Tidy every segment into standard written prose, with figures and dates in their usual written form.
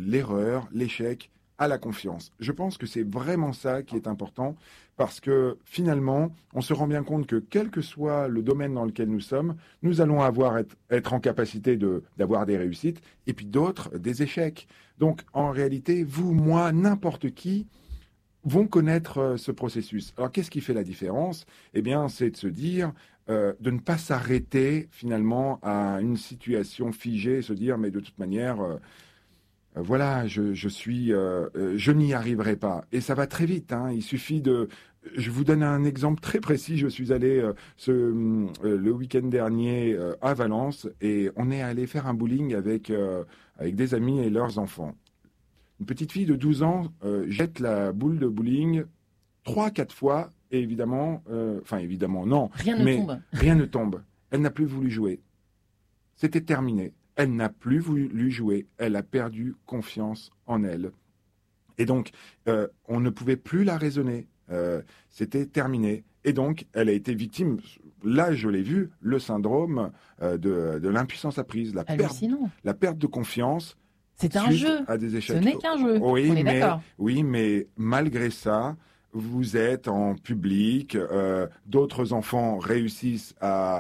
l'erreur, l'échec à la confiance. Je pense que c'est vraiment ça qui est important parce que finalement, on se rend bien compte que quel que soit le domaine dans lequel nous sommes, nous allons être en capacité d'avoir des réussites et puis d'autres, des échecs. Donc, en réalité, vous, moi, n'importe qui vont connaître ce processus. Alors, qu'est-ce qui fait la différence ? Eh bien, c'est de se dire, de ne pas s'arrêter finalement à une situation figée, se dire, mais de toute manière... voilà, je n'y arriverai pas. Et ça va très vite, hein. Il suffit je vous donne un exemple très précis. Je suis allé le week-end dernier à Valence et on est allé faire un bowling avec des amis et leurs enfants. Une petite fille de 12 ans jette la boule de bowling 3-4 fois et évidemment, non. Rien ne tombe. Rien ne tombe. Elle n'a plus voulu jouer. C'était terminé. Elle n'a plus voulu jouer. Elle a perdu confiance en elle. Et donc, on ne pouvait plus la raisonner. C'était terminé. Et donc, elle a été victime, là je l'ai vu, le syndrome de l'impuissance apprise, la perte de confiance. C'est un jeu. À des échecs. Ce n'est qu'un jeu. Oui, on est d'accord. Oui, mais malgré ça, vous êtes en public, d'autres enfants réussissent à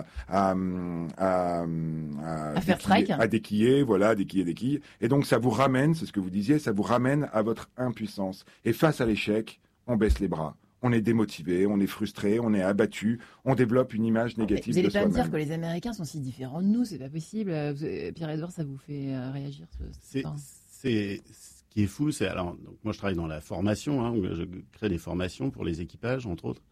faire strike, à déquiller, et donc ça vous ramène, c'est ce que vous disiez, ça vous ramène à votre impuissance. Et face à l'échec, on baisse les bras. On est démotivé, on est frustré, on est abattu, on déveloque une image négative de soi-même. Vous n'allez pas me dire que les Américains sont si différents de nous, c'est pas possible. Pierre-Édouard, ça vous fait réagir C'est ce qui est fou, donc moi je travaille dans la formation, hein, où je crée des formations pour les équipages, entre autres.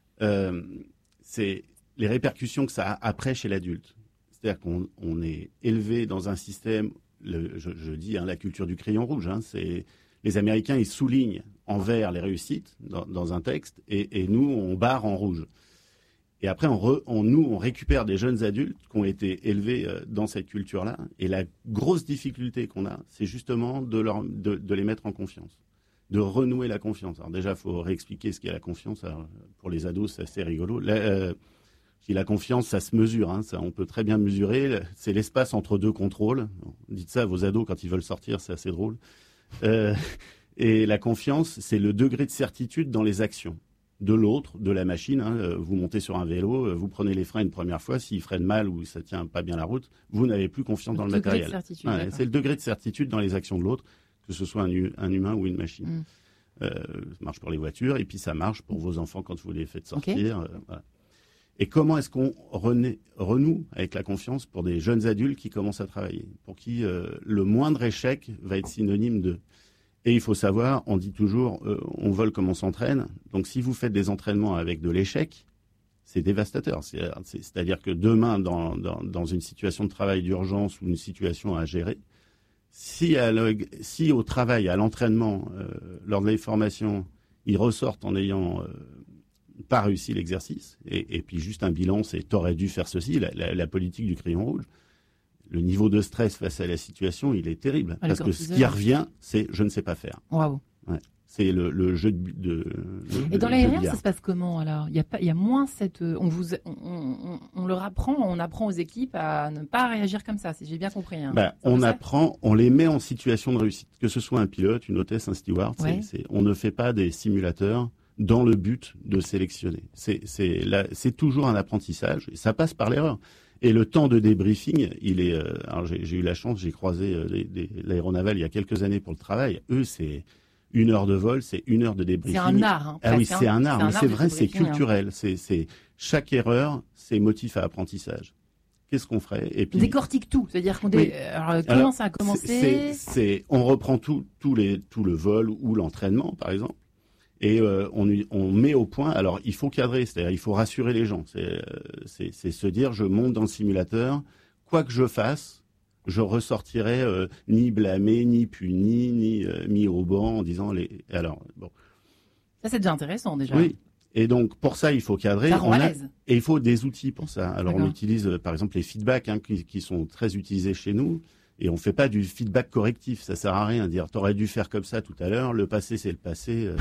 C'est les répercussions que ça a après chez l'adulte. C'est-à-dire qu'on est élevé dans un système, je dis la culture du crayon rouge, hein, c'est les Américains, ils soulignent en vert les réussites dans un texte et nous, on barre en rouge. Et après, on récupère des jeunes adultes qui ont été élevés dans cette culture-là. Et la grosse difficulté qu'on a, c'est justement de les mettre en confiance, de renouer la confiance. Alors déjà, il faut réexpliquer ce qu'est la confiance. Alors, pour les ados, c'est assez rigolo. La confiance, ça se mesure. Hein, ça, on peut très bien mesurer. C'est l'espace entre deux contrôles. Dites ça à vos ados quand ils veulent sortir, c'est assez drôle. Et la confiance, c'est le degré de certitude dans les actions de l'autre, de la machine. Hein. Vous montez sur un vélo, vous prenez les freins une première fois, s'il freine mal ou ça tient pas bien la route, vous n'avez plus confiance dans le matériel. C'est le degré de certitude dans les actions de l'autre, que ce soit un humain ou une machine. Ça marche pour les voitures et puis ça marche pour vos enfants quand vous les faites sortir. Voilà. Et comment est-ce qu'on renoue avec la confiance pour des jeunes adultes qui commencent à travailler, pour qui le moindre échec va être synonyme de... Et il faut savoir, on dit toujours, on vole comme on s'entraîne. Donc si vous faites des entraînements avec de l'échec, c'est dévastateur. C'est-à-dire que demain, dans une situation de travail d'urgence ou une situation à gérer, si au travail, à l'entraînement, lors de les formations, ils ressortent en n'ayant pas réussi l'exercice, et puis juste un bilan, c'est « t'aurais dû faire ceci », la politique du crayon rouge. Le niveau de stress face à la situation, il est terrible. Parce que ce qui revient, c'est « je ne sais pas faire ». Waouh. Ouais. C'est le jeu de Et dans l'aérien, ça se passe comment alors ? Il y a moins cette... On leur apprend, on apprend aux équipes à ne pas réagir comme ça, si j'ai bien compris. Hein. On les met en situation de réussite. Que ce soit un pilote, une hôtesse, un steward, on ne fait pas des simulateurs dans le but de sélectionner. C'est toujours un apprentissage, et ça passe par l'erreur. Et le temps de débriefing, il est... alors j'ai eu la chance, j'ai croisé l'aéronaval il y a quelques années pour le travail. Eux, c'est 1 heure de vol, c'est 1 heure de débriefing. C'est un art. Hein, oui, c'est un art, mais c'est vrai, c'est culturel. C'est chaque erreur, c'est motif à apprentissage. Qu'est-ce qu'on ferait ? Et puis, on décortique tout, c'est-à-dire qu'on comment ça a commencé ? On reprend tout le vol ou l'entraînement, par exemple. Et on met au point. Alors, il faut cadrer, c'est-à-dire il faut rassurer les gens. C'est se dire, je monte dans le simulateur, quoi que je fasse, je ressortirai ni blâmé, ni puni, ni mis au banc en disant Alors, bon. Ça, c'est déjà intéressant, déjà. Oui. Et donc, pour ça, il faut cadrer. Ça rend à l'aise. Et il faut des outils pour ça. Alors, on utilise, par exemple, les feedbacks qui sont très utilisés chez nous. Et on fait pas du feedback correctif. Ça sert à rien de dire, t'aurais dû faire comme ça tout à l'heure. Le passé, c'est le passé.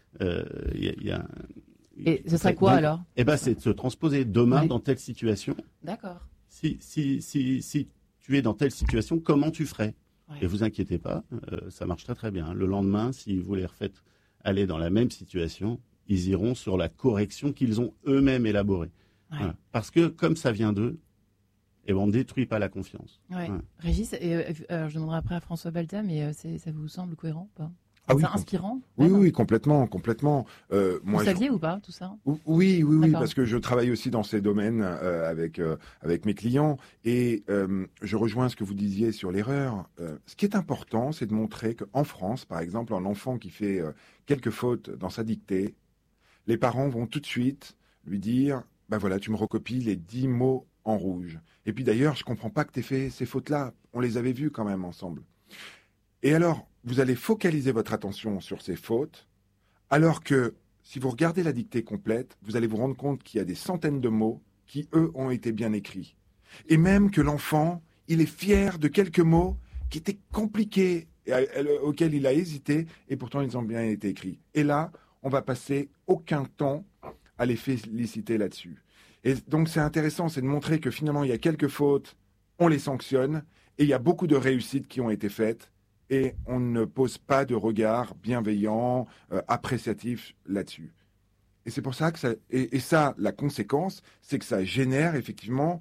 Et ce serait quoi alors ? C'est de se transposer demain dans telle situation. D'accord. Si tu es dans telle situation, comment tu ferais ? Et vous inquiétez pas, ça marche très très bien. Le lendemain, si vous les refaites aller dans la même situation, ils iront sur la correction qu'ils ont eux-mêmes élaborée. Ouais. Voilà. Parce que comme ça vient d'eux, on ne détruit pas la confiance. Ouais. Ouais. Régis, je demanderai après à François Balta, mais ça vous semble cohérent ou pas? C'est inspirant? Oui, complètement. Vous saviez ou pas tout ça? Oui, parce que je travaille aussi dans ces domaines avec mes clients et je rejoins ce que vous disiez sur l'erreur. Ce qui est important, c'est de montrer qu'en France, par exemple, un enfant qui fait quelques fautes dans sa dictée, les parents vont tout de suite lui dire « voilà, tu me recopies les 10 mots en rouge. Et puis d'ailleurs, je comprends pas que tu aies fait ces fautes-là. On les avait vues quand même ensemble. » Et alors, vous allez focaliser votre attention sur ces fautes, alors que si vous regardez la dictée complète, vous allez vous rendre compte qu'il y a des centaines de mots qui, eux, ont été bien écrits. Et même que l'enfant, il est fier de quelques mots qui étaient compliqués, auxquels il a hésité, et pourtant ils ont bien été écrits. Et là, on va passer aucun temps à les féliciter là-dessus. Et donc c'est intéressant, c'est de montrer que finalement, il y a quelques fautes, on les sanctionne, et il y a beaucoup de réussites qui ont été faites, et on ne pose pas de regard bienveillant, appréciatif là-dessus. Et c'est pour ça que ça, la conséquence, c'est que ça génère effectivement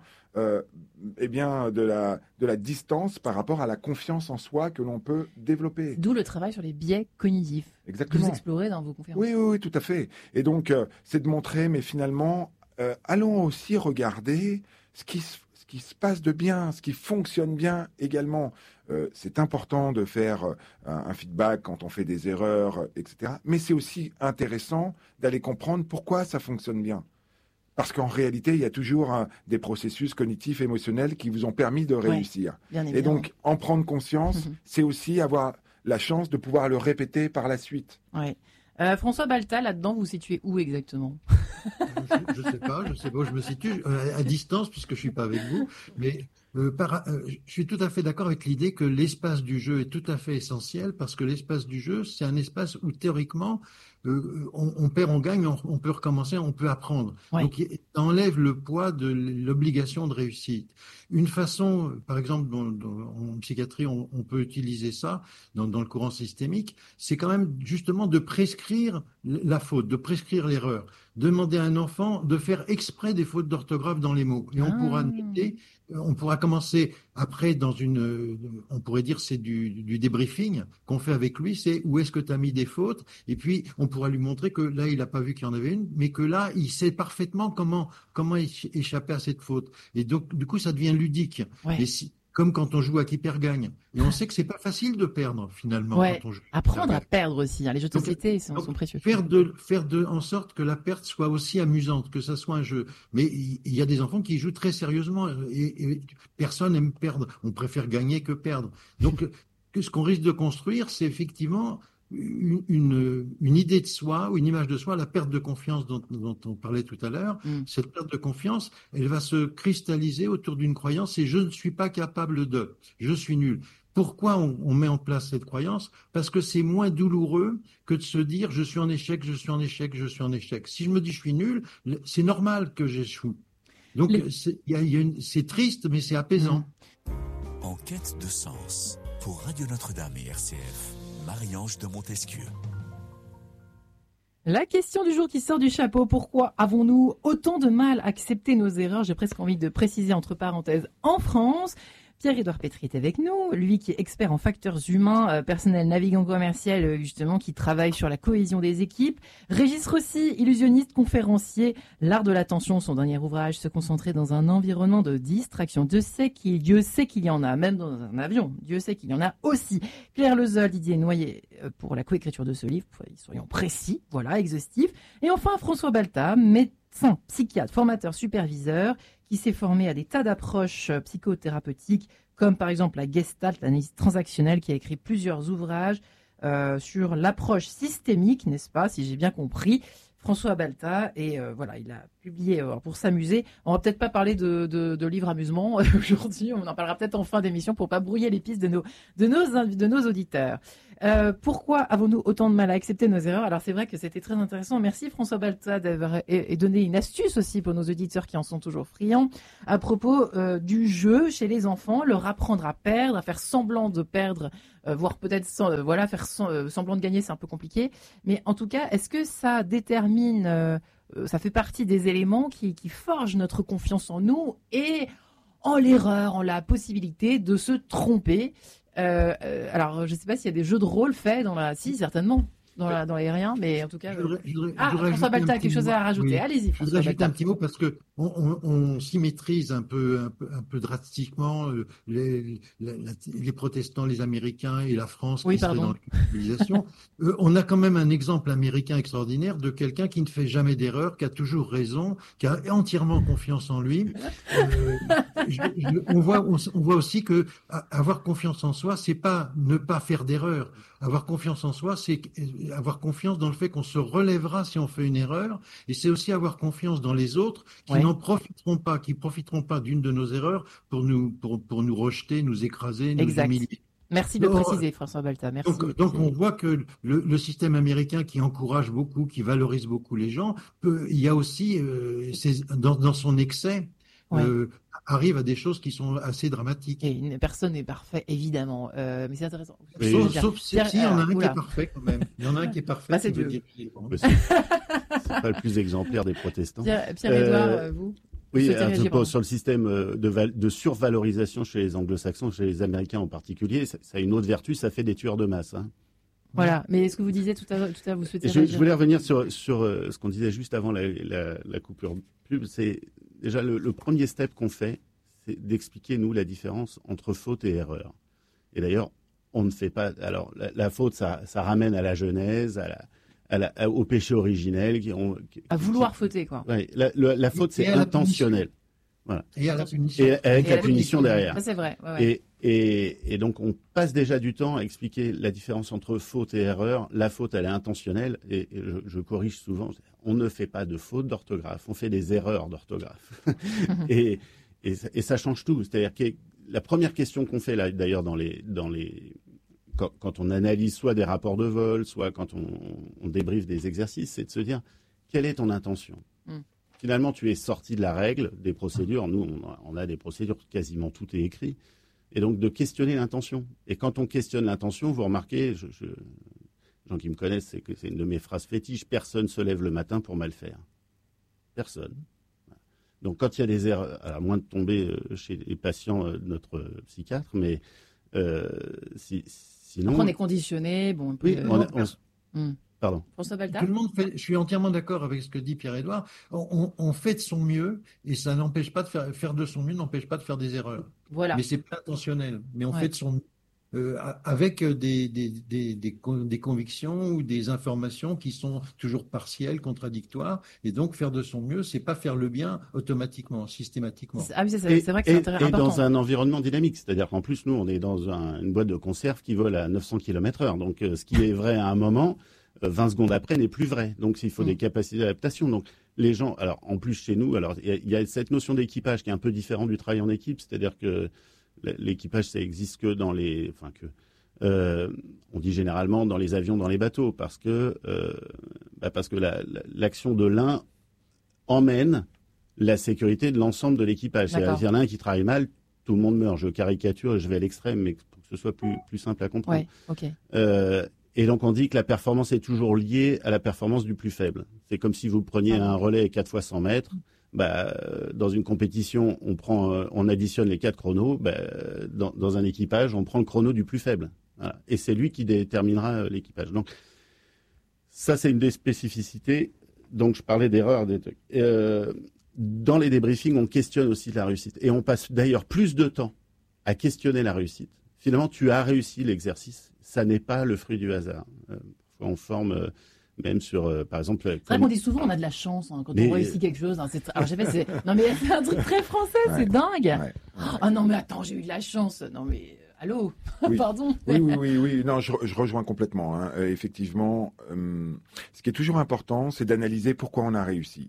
de la distance par rapport à la confiance en soi que l'on peut développer. D'où le travail sur les biais cognitifs. Exactement. Que vous explorez dans vos conférences. Oui, tout à fait. Et donc, c'est de montrer, mais finalement, allons aussi regarder ce qui se passe de bien, ce qui fonctionne bien également. C'est important de faire un feedback quand on fait des erreurs, etc. Mais c'est aussi intéressant d'aller comprendre pourquoi ça fonctionne bien. Parce qu'en réalité, il y a toujours des processus cognitifs, émotionnels qui vous ont permis de réussir. Et donc, en prendre conscience, c'est aussi avoir la chance de pouvoir le répéter par la suite. Ouais. François Balta, là-dedans, vous situez où exactement? Je sais pas où je me situe, à distance puisque je suis pas avec vous, mais je suis tout à fait d'accord avec l'idée que l'espace du jeu est tout à fait essentiel parce que l'espace du jeu, c'est un espace où théoriquement on perd, on gagne, on peut recommencer, on peut apprendre. Ouais. Donc, ça enlève le poids de l'obligation de réussite. Une façon, par exemple, en psychiatrie, on peut utiliser ça dans le courant systémique, c'est quand même justement de prescrire la faute, de prescrire l'erreur. Demander à un enfant de faire exprès des fautes d'orthographe dans les mots. Et on pourra noter, on pourra commencer après on pourrait dire c'est du débriefing qu'on fait avec lui, c'est où est-ce que tu as mis des fautes, et puis on pourra lui montrer que là il n'a pas vu qu'il y en avait une, mais que là il sait parfaitement comment échapper à cette faute. Et donc du coup ça devient ludique. Ouais. Comme quand on joue à qui perd gagne. Et on sait que c'est pas facile de perdre, finalement, ouais. Quand on joue. Apprendre à perdre aussi. Les jeux de société sont précieux. Faire en sorte que la perte soit aussi amusante, que ça soit un jeu. Mais il y a des enfants qui jouent très sérieusement et personne n'aime perdre. On préfère gagner que perdre. Donc, ce qu'on risque de construire, c'est effectivement une idée de soi ou une image de soi, la perte de confiance dont on parlait tout à l'heure. Cette perte de confiance, elle va se cristalliser autour d'une croyance et je ne suis pas capable de, je suis nul. Pourquoi on met en place cette croyance? Parce que c'est moins douloureux que de se dire je suis en échec, je suis en échec, je suis en échec. Si je me dis je suis nul, c'est normal que j'échoue. Donc c'est triste, mais c'est apaisant. En quête de sens, pour Radio Notre-Dame et RCF. Marie-Ange de Montesquieu. La question du jour qui sort du chapeau, pourquoi avons-nous autant de mal à accepter nos erreurs? J'ai presque envie de préciser entre parenthèses en France. Pierre-Édouard Pétry est avec nous, lui qui est expert en facteurs humains, personnel navigant commercial, justement, qui travaille sur la cohésion des équipes. Régis Rossi, illusionniste, conférencier, l'art de l'attention, son dernier ouvrage, se concentrer dans un environnement de distraction. Dieu sait qu'il y en a, même dans un avion, Dieu sait qu'il y en a aussi. Claire Lezoll, Didier Noyer, pour la coécriture de ce livre, soyons précis, voilà, exhaustif. Et enfin, François Balta, médecin, psychiatre, formateur, superviseur, qui s'est formé à des tas d'approches psychothérapeutiques, comme par exemple la Gestalt, l'analyse transactionnelle, qui a écrit plusieurs ouvrages sur l'approche systémique, n'est-ce pas, si j'ai bien compris. François Balta, et voilà, il a publié pour s'amuser. On va peut-être pas parler de livres amusement aujourd'hui. On en parlera peut-être en fin d'émission pour pas brouiller les pistes de nos auditeurs. Pourquoi avons-nous autant de mal à accepter nos erreurs? Alors c'est vrai que c'était très intéressant. Merci François Balta d'avoir donné une astuce aussi pour nos auditeurs qui en sont toujours friands à propos du jeu chez les enfants, leur apprendre à perdre, à faire semblant de perdre, voire peut-être faire semblant de gagner, c'est un peu compliqué. Mais en tout cas, est-ce que ça détermine, ça fait partie des éléments qui forgent notre confiance en nous et en l'erreur, en la possibilité de se tromper? Alors, je ne sais pas s'il y a des jeux de rôle faits si, certainement, dans l'aérien, mais en tout cas. François Balta a quelque chose à rajouter. Oui. Allez-y, François. Je voudrais ajouter un petit mot parce que on s'y maîtrise un peu drastiquement. Les protestants, les Américains et la France qui seraient dans la civilisation. On a quand même un exemple américain extraordinaire de quelqu'un qui ne fait jamais d'erreur, qui a toujours raison, qui a entièrement confiance en lui. On voit aussi que avoir confiance en soi, c'est pas ne pas faire d'erreur. Avoir confiance en soi, c'est avoir confiance dans le fait qu'on se relèvera si on fait une erreur, et c'est aussi avoir confiance dans les autres qui n'en profiteront pas, qui profiteront pas d'une de nos erreurs pour nous rejeter, nous écraser, nous humilier. Merci de préciser, François Balta. Merci. Donc on voit que le système américain qui encourage beaucoup, qui valorise beaucoup les gens, il y a aussi dans son excès. Arrive à des choses qui sont assez dramatiques. Et personne n'est parfait, évidemment. Mais c'est intéressant. Sauf si il y en a un qui est parfait quand même. Il y en a un qui est parfait. C'est Dieu. C'est pas le plus exemplaire des protestants. Pierre-Édouard, vous? Oui, sur le système de survalorisation chez les anglo-saxons, chez les Américains en particulier, ça a une autre vertu, ça fait des tueurs de masse. Hein. Voilà, mais ce que vous disiez tout à l'heure, vous souhaitez je voulais revenir sur ce qu'on disait juste avant la coupure pub. C'est déjà le premier step qu'on fait, c'est d'expliquer, nous, la différence entre faute et erreur. Et d'ailleurs, on ne fait pas... Alors, la faute, ça ramène à la Genèse, au péché originel. À vouloir fauter, quoi. Ouais, la faute, c'est intentionnel. Voilà. Et à la punition. Et avec la punition derrière. Ça, c'est vrai. Ouais. Et donc, on passe déjà du temps à expliquer la différence entre faute et erreur. La faute, elle est intentionnelle. Et je corrige souvent. On ne fait pas de faute d'orthographe. On fait des erreurs d'orthographe. et ça change tout. C'est-à-dire que la première question qu'on fait, là, d'ailleurs, quand on analyse soit des rapports de vol, soit quand on débriefe des exercices, c'est de se dire, quelle est ton intention ? Finalement, tu es sorti de la règle, des procédures. Nous, on a des procédures, quasiment tout est écrit. Et donc, de questionner l'intention. Et quand on questionne l'intention, vous remarquez, les gens qui me connaissent, c'est que c'est une de mes phrases fétiches, personne se lève le matin pour mal faire. Personne. Donc, quand il y a des erreurs, à moins de tomber chez les patients de notre psychiatre, mais sinon... Après, on est conditionné. Bon, oui, Pardon. François Balta. Tout le monde je suis entièrement d'accord avec ce que dit Pierre-Édouard. On fait de son mieux et ça n'empêche pas de faire de son mieux, n'empêche pas de faire des erreurs. Voilà. Mais c'est pas intentionnel. Mais on fait de son mieux avec des convictions ou des informations qui sont toujours partielles, contradictoires. Et donc faire de son mieux, c'est pas faire le bien automatiquement, systématiquement. Ah oui, c'est vrai que c'est important. Et dans un environnement dynamique, c'est-à-dire qu'en plus nous on est dans une boîte de conserve qui vole à 900 km/h. Donc ce qui est vrai à un moment, 20 secondes après n'est plus vrai. Donc il faut des capacités d'adaptation. Donc les gens, alors en plus chez nous, alors il y a cette notion d'équipage qui est un peu différente du travail en équipe, c'est-à-dire que l'équipage ça existe que dans on dit généralement dans les avions, dans les bateaux, parce que l'action de l'un emmène la sécurité de l'ensemble de l'équipage. C'est-à-dire qu'il y en a un qui travaille mal, tout le monde meurt. Je caricature et je vais à l'extrême, mais pour que ce soit plus simple à comprendre. Ouais, okay. Et donc on dit que la performance est toujours liée à la performance du plus faible. C'est comme si vous preniez un relais 4 fois 100 mètres. Dans une compétition, on additionne les 4 chronos. Dans un équipage, on prend le chrono du plus faible. Voilà. Et c'est lui qui déterminera l'équipage. Donc ça, c'est une des spécificités. Donc je parlais d'erreurs, des trucs. Dans les débriefings, on questionne aussi la réussite. Et on passe d'ailleurs plus de temps à questionner la réussite. Finalement, tu as réussi l'exercice. Ça n'est pas le fruit du hasard. On forme... même sur, par exemple... C'est vrai qu'on dit souvent on a de la chance quand on réussit quelque chose. Hein, alors, non mais c'est un truc très français, c'est dingue. Ah non mais attends, j'ai eu de la chance. Non mais allô, pardon. Oui. Non, je rejoins complètement. Hein. Effectivement, ce qui est toujours important, c'est d'analyser pourquoi on a réussi.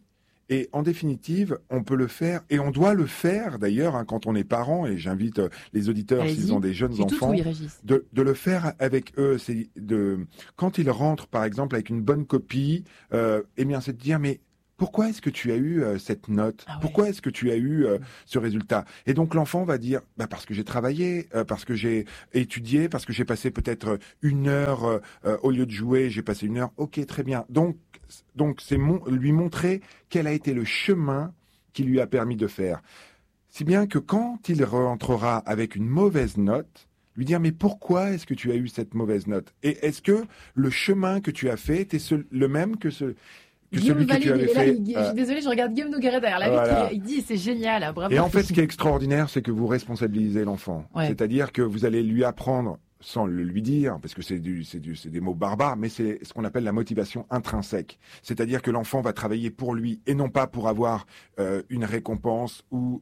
Et en définitive, on peut le faire, et on doit le faire d'ailleurs quand on est parent, et j'invite les auditeurs, Allez-y. s'ils ont des jeunes Je suis tout enfants, oui, Régis. de le faire avec eux. Quand ils rentrent, par exemple, avec une bonne copie, eh bien, c'est de dire, mais pourquoi est-ce que tu as eu cette note? Ah ouais. Pourquoi est-ce que tu as eu ce résultat? Et donc l'enfant va dire, parce que j'ai travaillé, parce que j'ai étudié, parce que j'ai passé peut-être 1 heure au lieu de jouer, j'ai passé 1 heure. Ok, très bien. Donc c'est lui montrer quel a été le chemin qui lui a permis de faire. Si bien que quand il rentrera avec une mauvaise note, lui dire, mais pourquoi est-ce que tu as eu cette mauvaise note? Et est-ce que le chemin que tu as fait était le même que celui que tu avais fait? Je suis désolée, je regarde Guillaume Nogueret derrière la vitre, Voilà. il dit c'est génial, hein, bravo. Et en fait, ce qui est extraordinaire, c'est que vous responsabilisez l'enfant. Ouais. C'est-à-dire que vous allez lui apprendre, sans le lui dire, parce que c'est des mots barbares, mais c'est ce qu'on appelle la motivation intrinsèque. C'est-à-dire que l'enfant va travailler pour lui et non pas pour avoir une récompense ou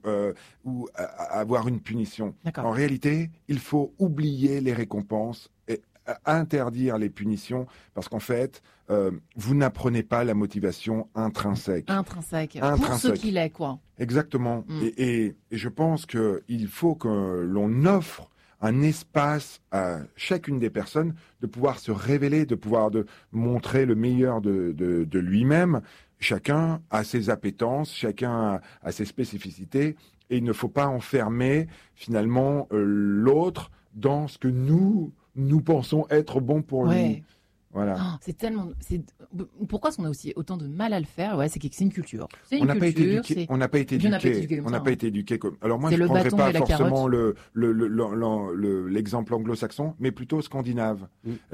avoir une punition. D'accord. En réalité, il faut oublier les récompenses et interdire les punitions, parce qu'en fait, vous n'apprenez pas la motivation intrinsèque. Intrinsèque. Pour Intrinsèque. ce qu'il est, quoi. Exactement. Mm. Et je pense qu'il faut que l'on offre un espace à chacune des personnes de pouvoir se révéler, de pouvoir montrer le meilleur de lui-même. Chacun a ses appétences, chacun a ses spécificités, et il ne faut pas enfermer finalement l'autre dans ce que nous pensons être bon pour lui. Ouais. Voilà. Oh, c'est tellement. Pourquoi est-ce qu'on a aussi autant de mal à le faire? Ouais, c'est que c'est une culture. C'est une On n'a pas été culture, éduqué. c'est- On n'a pas été Puis on n'a pas été éduqué. éduqué comme On n'a ça, pas hein. été éduqué comme. Alors moi, C'est je le ne prendrais bâton pas et la forcément l'exemple anglo-saxon, mais plutôt scandinave.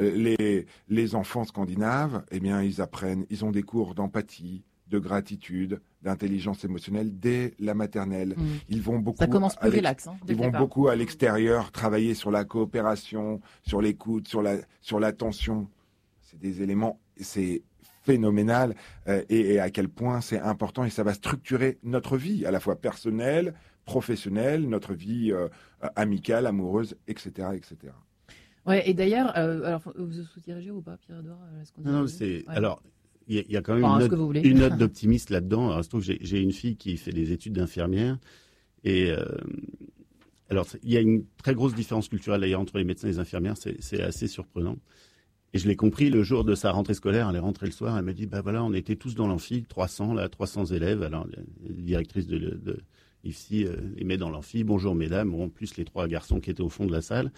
Les enfants scandinaves, eh bien, ils ont des cours d'empathie, de gratitude, d'intelligence émotionnelle dès la maternelle. Mm. Ils vont beaucoup. Ça commence plus relax. Hein, dès Ils le vont départ. beaucoup à l'extérieur travailler sur la coopération, sur l'écoute, sur l'attention. C'est des éléments, c'est phénoménal et à quel point c'est important, et ça va structurer notre vie, à la fois personnelle, professionnelle, notre vie amicale, amoureuse, etc., etc. Ouais, et d'ailleurs, alors, vous sous-dirigez ou pas, Pierre-Edouard? Non, c'est... Ouais. Alors, il y a quand même Enfin, ce que vous voulez. une note d'optimiste là-dedans. Alors, il se trouve que j'ai une fille qui fait des études d'infirmière. Et alors, il y a une très grosse différence culturelle d'ailleurs entre les médecins et les infirmières. C'est assez surprenant. Et je l'ai compris le jour de sa rentrée scolaire. Elle est rentrée le soir. Elle m'a dit, bah voilà, on était tous dans l'amphi, 300 élèves. Alors, la directrice de l'IFSI les met dans l'amphi. Bonjour mesdames. En plus, les 3 garçons qui étaient au fond de la salle.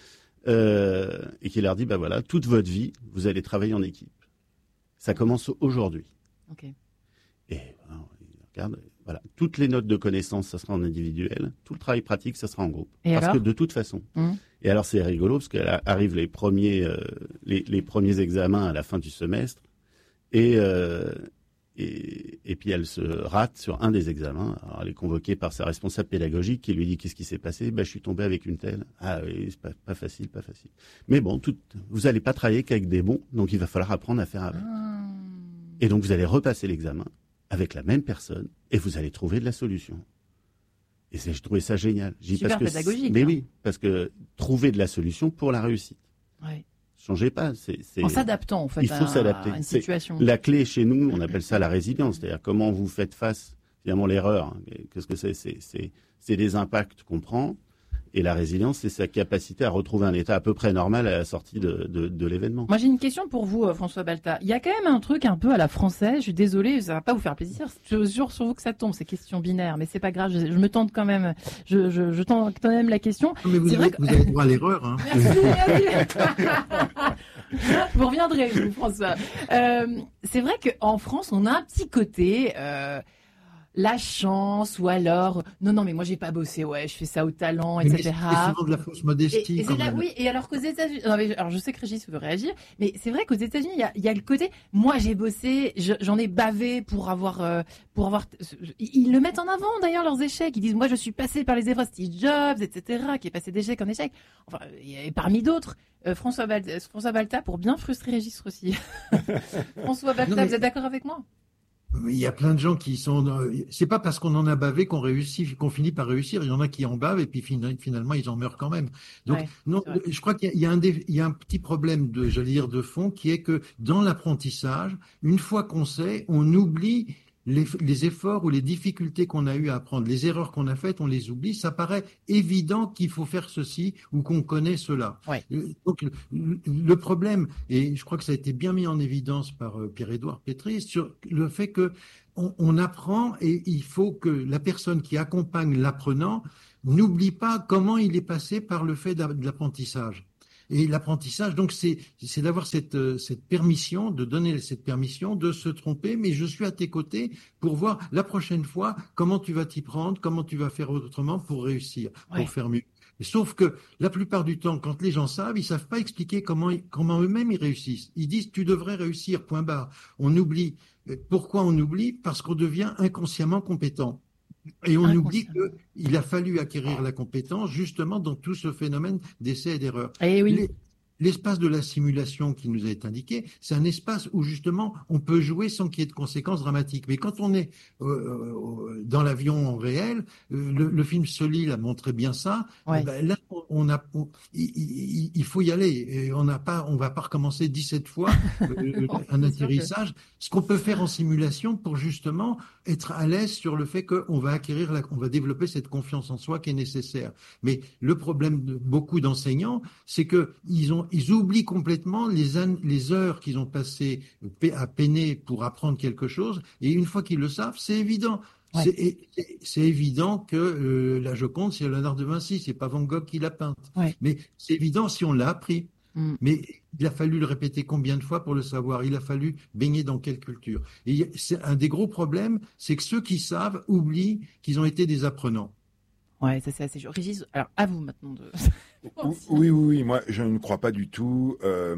Et qui leur dit, bah voilà, toute votre vie, vous allez travailler en équipe. Ça commence aujourd'hui. Ok. Et regarde, voilà, toutes les notes de connaissances, ça sera en individuel. Tout le travail pratique, ça sera en groupe. Et parce alors que de toute façon. Mmh. Et alors c'est rigolo parce qu'arrivent les premiers examens à la fin du semestre et puis elle se rate sur un des examens. Alors elle est convoquée par sa responsable pédagogique qui lui dit qu'est-ce qui s'est passé? Je suis tombé avec une telle. Ah oui, c'est pas facile. Mais bon, vous allez pas travailler qu'avec des bons, donc il va falloir apprendre à faire avec. Et donc vous allez repasser l'examen avec la même personne et vous allez trouver de la solution. Et j'ai trouvé ça génial. Super pédagogique. Mais hein. oui, parce que trouver de la solution pour la réussite. Ouais. Changez pas. En s'adaptant, en fait, Il faut s'adapter. à une C'est situation. la clé chez nous, on appelle ça la résilience. C'est-à-dire comment vous faites face, finalement, l'erreur. Hein. Qu'est-ce que c'est? C'est des impacts qu'on prend. Et la résilience, c'est sa capacité à retrouver un état à peu près normal à la sortie de l'événement. Moi, j'ai une question pour vous, François Balta. Il y a quand même un truc un peu à la française. Je suis désolée, ça va pas vous faire plaisir. Je jure sur vous que ça tombe, ces questions binaires. Mais c'est pas grave, je me tente quand même. Je tente quand même la question. Mais vous avez droit à l'erreur. Hein. Merci. Vous reviendrez, vous, François. C'est vrai qu'en France, on a un petit côté... la chance, ou alors non mais moi j'ai pas bossé, ouais, je fais ça au talent, Mais etc. c'est souvent de la fausse modestie. Et quand c'est là, même. oui, et alors qu'aux États-Unis, non, mais, alors je sais que Régis veut réagir, mais c'est vrai qu'aux États-Unis, il y a le côté, moi j'ai bossé, j'en ai bavé pour avoir, ils le mettent en avant d'ailleurs leurs échecs, ils disent moi je suis passé par les épreuves, Steve Jobs, etc., qui est passé d'échec en échec, enfin, et parmi d'autres, François Balta pour bien frustrer Régis Rossi. François Balta, Non, mais- vous êtes d'accord avec moi? Il y a plein de gens qui sont. C'est pas parce qu'on en a bavé qu'on réussit, qu'on finit par réussir. Il y en a qui en bavent et puis finalement ils en meurent quand même. Donc Ouais, non, c'est vrai. je crois qu'il y a un petit problème j'allais dire, de fond, qui est que dans l'apprentissage, une fois qu'on sait, on oublie les efforts ou les difficultés qu'on a eu à apprendre, les erreurs qu'on a faites, on les oublie. Ça paraît évident qu'il faut faire ceci ou qu'on connaît cela. Ouais. Donc, le problème, et je crois que ça a été bien mis en évidence par Pierre-Édouard Pétry, sur le fait que on apprend et il faut que la personne qui accompagne l'apprenant n'oublie pas comment il est passé par le fait de l'apprentissage. Et l'apprentissage, donc, c'est d'avoir cette permission, de donner cette permission, de se tromper, mais je suis à tes côtés pour voir la prochaine fois comment tu vas t'y prendre, comment tu vas faire autrement pour réussir, pour faire mieux. Sauf que la plupart du temps, quand les gens savent, ils savent pas expliquer comment eux-mêmes ils réussissent. Ils disent tu devrais réussir, point barre. On oublie. Pourquoi on oublie? Parce qu'on devient inconsciemment compétent. Et on oublie qu'il a fallu acquérir la compétence justement dans tout ce phénomène d'essai et d'erreur. Et oui. L'espace de la simulation qui nous est indiqué, c'est un espace où justement on peut jouer sans qu'il y ait de conséquences dramatiques. Mais quand on est dans l'avion en réel, le film Sully l'a montré bien ça. Ouais. Ben là, il faut y aller. Et on va pas recommencer 17 fois un atterrissage. Ce qu'on peut faire en simulation pour justement être à l'aise sur le fait qu'on va on va développer cette confiance en soi qui est nécessaire. Mais le problème de beaucoup d'enseignants, c'est que ils oublient complètement les heures qu'ils ont passées à peiner pour apprendre quelque chose. Et une fois qu'ils le savent, c'est évident. Ouais. C'est évident que la Joconde, c'est Léonard de Vinci, c'est pas Van Gogh qui l'a peinte. Ouais. Mais c'est évident si on l'a appris. Mais il a fallu le répéter combien de fois pour le savoir? Il a fallu baigner dans quelle culture? Et c'est un des gros problèmes, c'est que ceux qui savent oublient qu'ils ont été des apprenants. Ouais, ça c'est assez dur. Régis, alors à vous maintenant de... Oui. Moi, je ne crois pas du tout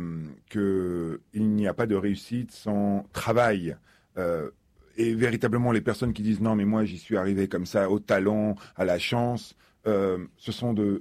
qu'il n'y a pas de réussite sans travail. Et véritablement, les personnes qui disent non, mais moi, j'y suis arrivé comme ça, au talent, à la chance, ce sont de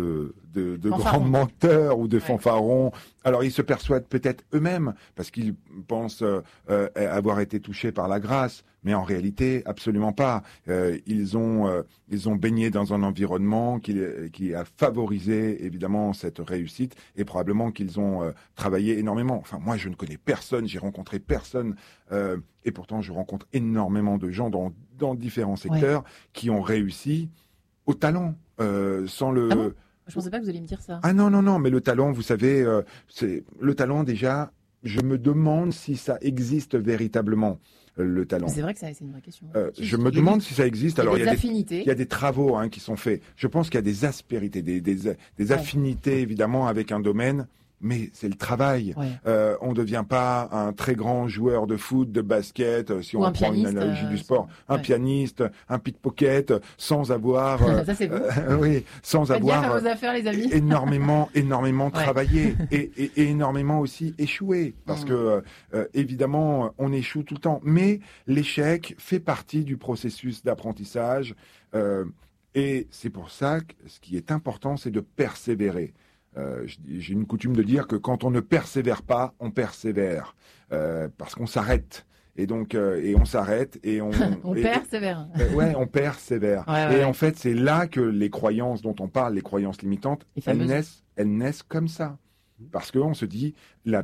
grands menteurs ou de fanfarons. Alors, ils se persuadent peut-être eux-mêmes parce qu'ils pensent avoir été touchés par la grâce, mais en réalité, absolument pas. Ils ont baigné dans un environnement qui a favorisé évidemment cette réussite et probablement qu'ils ont travaillé énormément. Enfin, moi, je ne connais personne, j'ai rencontré personne, et pourtant, je rencontre énormément de gens dans différents secteurs qui ont réussi au talent, sans le... Ah bon ? Je pensais pas que vous alliez me dire ça. Ah non, mais le talent, vous savez, c'est le talent déjà, je me demande si ça existe véritablement, le talent. Mais c'est vrai que c'est une vraie question. Je me demande si ça existe. Alors, il y a des travaux qui sont faits. Je pense qu'il y a des aspérités, des affinités, évidemment, avec un domaine. Mais c'est le travail. On ne devient pas un très grand joueur de foot, de basket, si on prend une analogie du sport, un pianiste, un pickpocket, sans avoir, ça c'est vous. sans avoir bien faire vos affaires, les amis. énormément travaillé et énormément aussi échoué, parce que évidemment on échoue tout le temps. Mais l'échec fait partie du processus d'apprentissage, et c'est pour ça que ce qui est important, c'est de persévérer. J'ai une coutume de dire que quand on ne persévère pas, on persévère, parce qu'on s'arrête. Et donc, on s'arrête et on persévère. On persévère. Et en fait, c'est là que les croyances dont on parle, les croyances limitantes, elles naissent comme ça. Parce qu'on se dit, la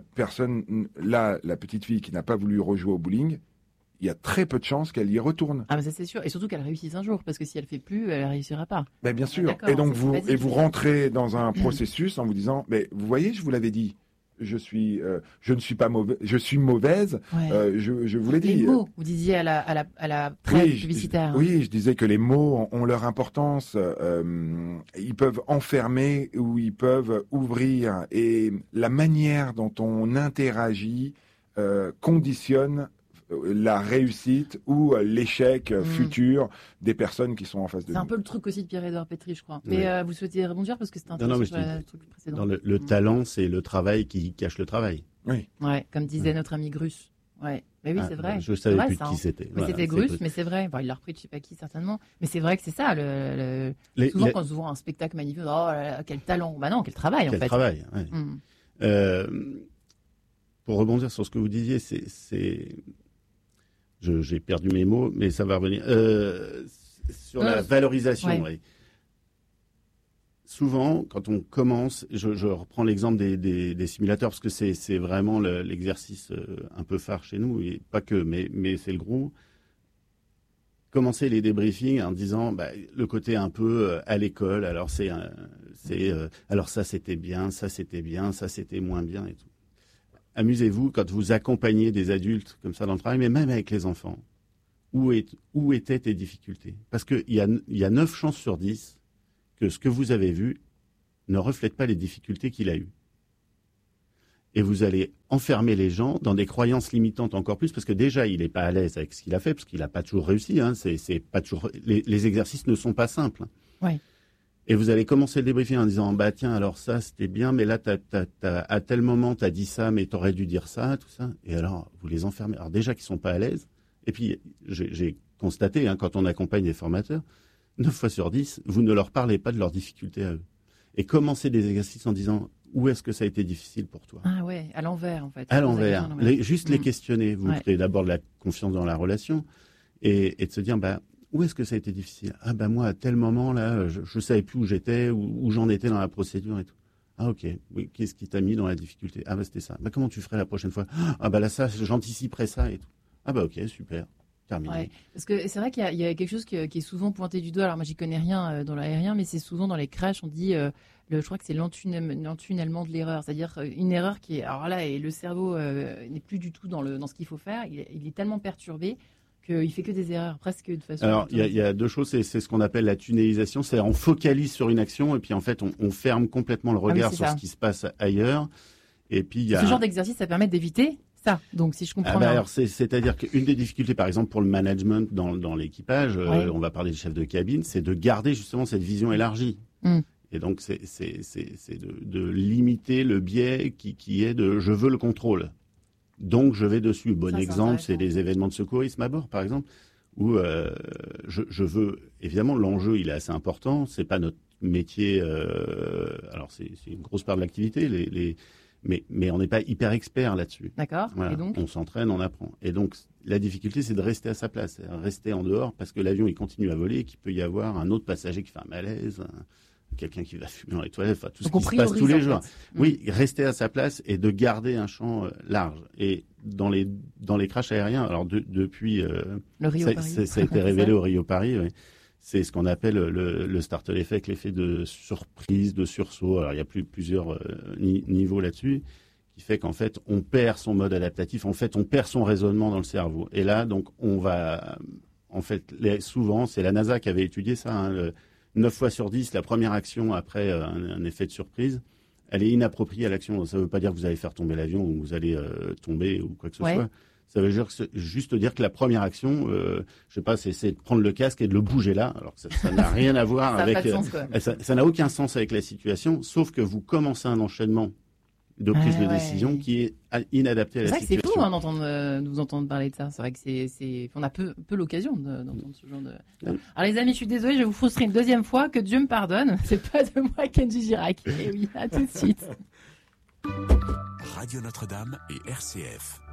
petite fille qui n'a pas voulu rejouer au bowling, il y a très peu de chances qu'elle y retourne. Ah, mais ça c'est sûr. Et surtout qu'elle réussisse un jour, parce que si elle ne fait plus, elle ne réussira pas. Ben, bien sûr. Et donc vous rentrez dans un processus en vous disant, mais vous voyez, je vous l'avais dit, je ne suis pas mauvais, je suis mauvaise. Je vous l'ai dit. Les mots, vous disiez à la trêve publicitaire. Oui, je disais que les mots ont leur importance. Ils peuvent enfermer ou ils peuvent ouvrir. Et la manière dont on interagit conditionne la réussite ou l'échec futur des personnes qui sont en face de nous. C'est un peu le truc aussi de Pierre-Édouard Pétry, je crois. Mais vous souhaitez rebondir parce que c'était intéressant sur le truc précédent. Le talent, c'est le travail qui cache le travail. Oui. Ouais, comme disait notre ami Grus. Ouais. Mais oui, c'est vrai. Je savais plus de qui c'était. Mais c'était Grus, mais c'est vrai. Bon, il l'a repris de je sais pas qui certainement. Mais c'est vrai que c'est ça. Souvent quand on se voit un spectacle magnifique, oh là là, quel talent. Bah non, quel travail en fait. Quel travail. Ouais. Pour rebondir sur ce que vous disiez, j'ai perdu mes mots, mais ça va revenir. Sur la valorisation. Ouais. Souvent, quand on commence, je reprends l'exemple des simulateurs, parce que c'est vraiment l'exercice un peu phare chez nous, et pas que, mais c'est le gros. commencer les débriefings en disant le côté un peu à l'école. Alors alors ça c'était bien, ça c'était moins bien et tout. Amusez-vous quand vous accompagnez des adultes comme ça dans le travail, mais même avec les enfants. Où étaient tes difficultés? Parce qu'il y a 9 chances sur 10 que ce que vous avez vu ne reflète pas les difficultés qu'il a eues. Et vous allez enfermer les gens dans des croyances limitantes encore plus, parce que déjà, il n'est pas à l'aise avec ce qu'il a fait, parce qu'il n'a pas toujours réussi. Hein. C'est pas toujours... les exercices ne sont pas simples. Ouais. Et vous allez commencer le débriefing en disant, tiens, alors ça, c'était bien, mais là, à tel moment, tu as dit ça, mais tu aurais dû dire ça, tout ça. Et alors, vous les enfermez. Alors déjà qu'ils ne sont pas à l'aise. Et puis, j'ai constaté, quand on accompagne des formateurs, 9 fois sur 10, vous ne leur parlez pas de leurs difficultés à eux. Et commencez des exercices en disant, où est-ce que ça a été difficile pour toi? Ah ouais, à l'envers en fait. À l'envers. Juste les questionner. Vous créez d'abord de la confiance dans la relation et de se dire, où est-ce que ça a été difficile? Moi, à tel moment, là, je ne savais plus où j'étais, où j'en étais dans la procédure et tout. Ah ok, oui, qu'est-ce qui t'a mis dans la difficulté? C'était ça. Comment tu ferais la prochaine fois? Là, ça, j'anticiperais ça et tout. Ok, super. Terminé. Ouais, parce que c'est vrai qu'il y a quelque chose qui est souvent pointé du doigt. Alors moi, j'y connais rien dans l'aérien, mais c'est souvent dans les crashs, on dit, je crois que c'est l'entunnellement de l'erreur. C'est-à-dire une erreur qui est, alors là, et le cerveau n'est plus du tout dans ce qu'il faut faire. Il est tellement perturbé qu'il fait que des erreurs, presque de façon... Alors, il y a 2 choses, c'est ce qu'on appelle la tunnélisation, c'est-à-dire on focalise sur une action et puis en fait, on ferme complètement le regard sur ce qui se passe ailleurs. Et puis, Ce genre d'exercice, ça permet d'éviter ça. Donc, si je comprends bien. Alors, c'est-à-dire qu'une des difficultés, par exemple, pour le management dans l'équipage, on va parler des chefs de cabine, c'est de garder justement cette vision élargie. Et donc, c'est de limiter le biais qui est de « je veux le contrôle ». Donc, je vais dessus. Bon exemple, c'est les événements de secourisme à bord, par exemple, où je veux... Évidemment, l'enjeu, il est assez important. C'est pas notre métier... alors, c'est une grosse part de l'activité, mais on n'est pas hyper expert là-dessus. D'accord. Voilà. Et donc on s'entraîne, on apprend. Et donc, la difficulté, c'est de rester à sa place, rester en dehors, parce que l'avion, il continue à voler et qu'il peut y avoir un autre passager qui fait un malaise, quelqu'un qui va fumer dans les toilettes, tout ce qui se passe tous les jours. Oui, rester à sa place et de garder un champ large. Et dans les crashs aériens, alors depuis... le Rio-Paris. Ça a été révélé au Rio-Paris, oui. C'est ce qu'on appelle le startle effect, l'effet de surprise, de sursaut. Alors, il y a plusieurs niveaux là-dessus, qui fait qu'en fait, on perd son mode adaptatif. En fait, on perd son raisonnement dans le cerveau. Et là, donc, on va... En fait, souvent, c'est la NASA qui avait étudié ça. 9 fois sur 10, la première action après un effet de surprise, elle est inappropriée à l'action. Ça ne veut pas dire que vous allez faire tomber l'avion ou que vous allez tomber ou quoi que ce soit. Ça veut juste dire que la première action, je sais pas, c'est de prendre le casque et de le bouger là. Alors que ça n'a rien à voir avec. Ça n'a aucun sens avec la situation, sauf que vous commencez un enchaînement de prise de décision qui est inadapté à la situation. C'est vrai que c'est fou de vous entendre parler de ça. C'est vrai que on a peu l'occasion d'entendre ce genre de... Alors les amis, je suis désolée, je vais vous frustrer une deuxième fois, que Dieu me pardonne. C'est pas de moi, Kenji Girac. Et oui, à tout de suite. Radio Notre-Dame et RCF.